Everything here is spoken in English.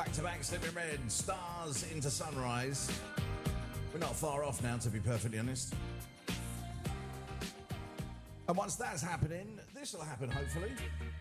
Back to back, Slipping Red, Stars into Sunrise. We're not far off now, to be perfectly honest. And once that's happening, this will happen, hopefully.